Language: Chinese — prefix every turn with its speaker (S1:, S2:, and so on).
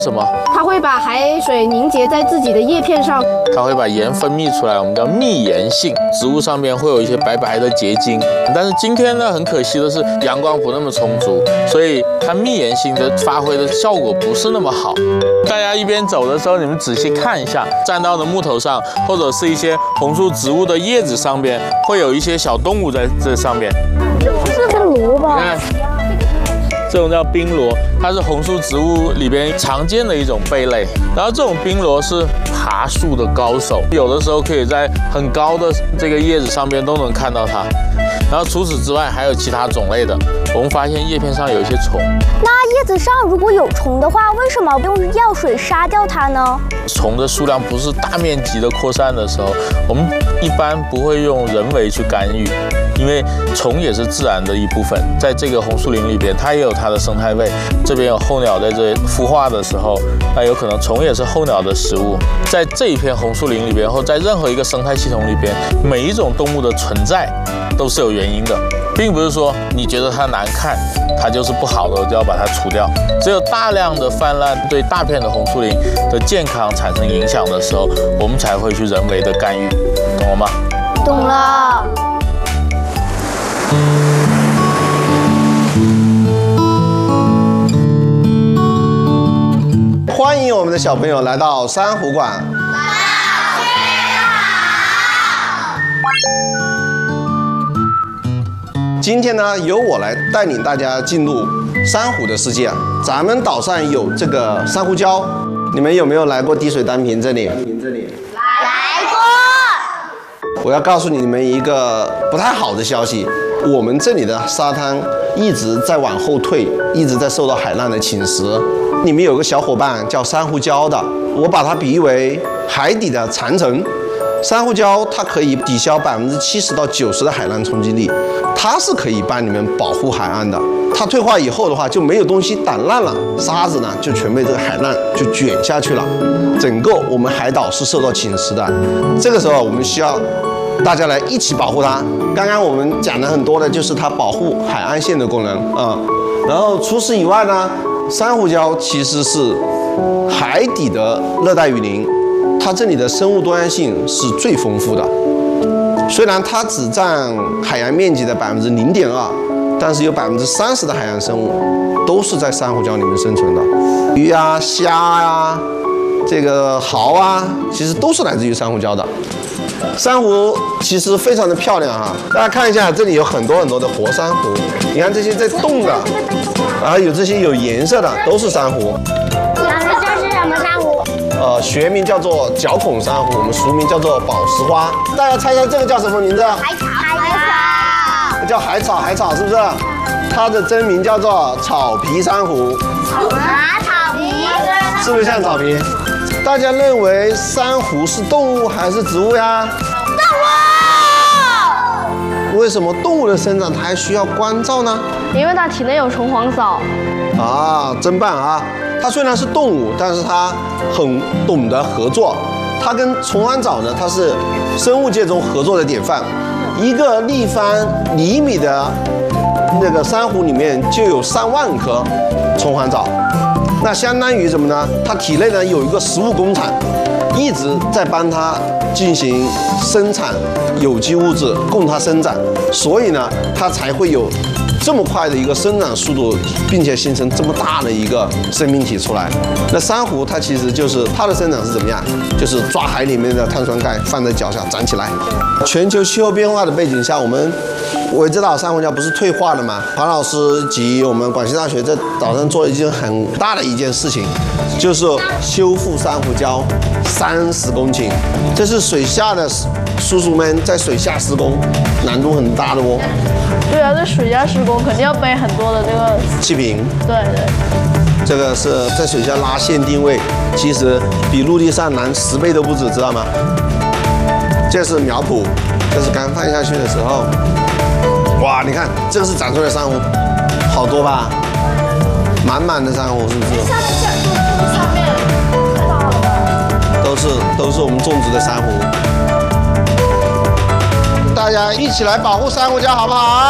S1: 什么？
S2: 它会把海水凝结在自己的叶片上，
S1: 它会把盐分泌出来，我们叫泌盐性。植物上面会有一些白白的结晶，但是今天呢，很可惜的是阳光不那么充足，所以它泌盐性的发挥的效果不是那么好。大家一边走的时候，你们仔细看一下，站到的木头上，或者是一些红树植物的叶子上边，会有一些小动物在这上面。
S2: 这是萝卜。
S1: 你看。这种叫冰螺，它是红树植物里边常见的一种贝类。然后这种冰螺是爬树的高手，有的时候可以在很高的这个叶子上边都能看到它。然后除此之外还有其他种类的，我们发现叶片上有一些虫。
S3: 那叶子上如果有虫的话，为什么用药水杀掉它呢？
S1: 虫的数量不是大面积的扩散的时候，我们一般不会用人为去干预。因为虫也是自然的一部分，在这个红树林里边，它也有它的生态位。这边有候鸟在这孵化的时候，那有可能虫也是候鸟的食物。在这一片红树林里边，或在任何一个生态系统里边，每一种动物的存在都是有原因的，并不是说你觉得它难看，它就是不好的，我就要把它除掉。只有大量的泛滥对大片的红树林的健康产生影响的时候，我们才会去人为的干预，懂了吗？
S3: 懂了。
S4: 欢迎我们的小朋友来到珊瑚馆。今天呢，由我来带领大家进入珊瑚的世界。咱们岛上有这个珊瑚礁，你们有没有来过滴水单坪这里？
S3: 来过。
S4: 我要告诉你们一个不太好的消息，我们这里的沙滩一直在往后退，一直在受到海浪的侵蚀。里面有个小伙伴叫珊瑚礁的，我把它比喻为海底的长城。珊瑚礁它可以抵消70%到90%的海浪冲击力，它是可以帮你们保护海岸的。它退化以后的话，就没有东西挡浪了，沙子呢就全被这个海浪就卷下去了，整个我们海岛是受到侵蚀的。这个时候我们需要大家来一起保护它。刚刚我们讲了很多的就是它保护海岸线的功能啊，然后除此以外呢，珊瑚礁其实是海底的热带雨林，它这里的生物多样性是最丰富的。虽然它只占海洋面积的0.2%，但是有30%的海洋生物都是在珊瑚礁里面生存的，鱼啊、虾啊、这个蚝啊，其实都是来自于珊瑚礁的。珊瑚其实非常的漂亮啊，大家看一下，这里有很多的活珊瑚，你看这些在动的，然后有这些有颜色的都是珊瑚。
S3: 这是什么珊瑚？
S4: 学名叫做角孔珊瑚，我们俗名叫做宝石花。大家猜猜这个叫什么名字？
S3: 海草。
S4: 叫海草是不是？它的真名叫做草皮珊瑚。
S3: 草皮。
S4: 是不是像草皮？大家认为珊瑚是动物还是植物呀？动物。为什么动物的生长它还需要光照呢？
S2: 因为它体内有虫黄藻。
S4: 啊，真棒啊！它虽然是动物，但是它很懂得合作。它跟虫黄藻呢，它是生物界中合作的典范。一个立方厘米的那个珊瑚里面就有3万颗虫黄藻，那相当于什么呢？它体内呢有一个食物工厂，一直在帮它进行生产有机物质，供它生长，所以呢，它才会有这么快的一个生长速度，并且形成这么大的一个生命体出来。那珊瑚它其实就是它的生长是怎么样？就是抓海里面的碳酸钙放在脚下长起来。全球气候变化的背景下，我们苇之岛珊瑚礁不是退化了吗？黄老师及我们广西大学在岛上做了一件很大的一件事情，就是修复珊瑚礁30公顷。这是水下的叔叔们在水下施工，难度很大的哦。
S2: 对啊，这水下施工肯定要背很多的这个
S4: 气瓶。
S2: 对。
S4: 这个是在水下拉线定位，其实比陆地上难10倍都不止，知道吗？这是苗圃，这是刚放下去的时候。哇，你看这个是长出来的珊瑚，好多吧？满满的珊瑚，是不是？
S2: 上面太大了吧？
S4: 都是我们种植的珊瑚。大家一起来保护珊瑚礁，好不好？